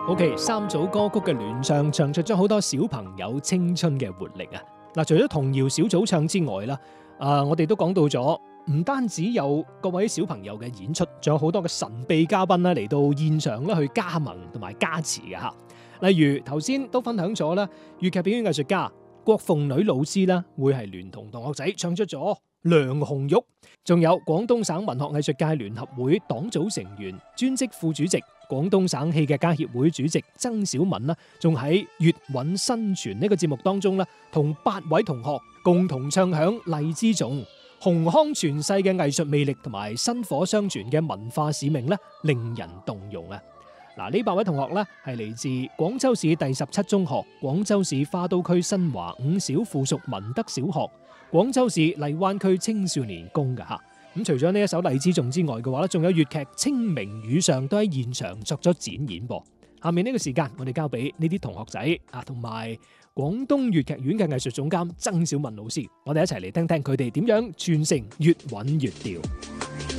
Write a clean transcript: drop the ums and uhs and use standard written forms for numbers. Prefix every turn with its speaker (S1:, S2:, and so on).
S1: OK， 三組歌曲嘅聯唱，唱出咗好多小朋友青春嘅活力啊！嗱，除咗童謠小組唱之外啦，我哋都講到咗，唔單止有各位小朋友嘅演出，仲有好多嘅神秘嘉賓啦嚟到現場啦去加盟同埋加持嘅吓。例如頭先都分享咗啦，粵劇表演藝術家郭鳳女老師啦，會係聯同同學仔唱出咗《梁紅玉》，仲有廣東省文學藝術界聯合會黨組成員、專職副主席、廣東省戲劇家協會主席曾小敏啦，仲喺《粵韻新傳》呢個節目當中啦，同8位同學共同唱響《荔枝頌》，洪康傳世嘅藝術魅力同埋薪火相傳嘅文化使命咧，令人動容啊！嗱，呢8位同學咧係嚟自廣州市第17中學、廣州市花都區新華5小附屬文德小學、廣州市荔灣區青少年宮嘅吓。咁除咗呢一首荔枝頌之外嘅話咧，仲有粵劇《清明雨上》都喺現場作咗展演噃。下面呢個時間，我哋交俾呢啲同學仔啊，同埋廣東粵劇院嘅藝術總監曾小敏老師，我哋一齊嚟聽聽佢哋點樣傳承粵韻粵調。